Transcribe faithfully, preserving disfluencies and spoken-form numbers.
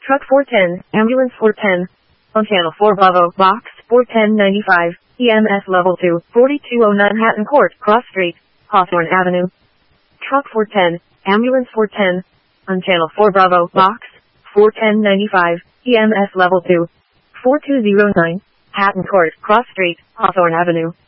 Truck four ten, Ambulance four ten. On Channel four Bravo, Box four ten ninety-five, E M S Level two, forty-two oh nine Hatton Court, Cross Street, Hawthorne Avenue. Truck four ten, Ambulance four ten. On Channel four Bravo, Box four ten ninety-five, E M S Level two, forty-two oh nine, Hatton Court, Cross Street, Hawthorne Avenue.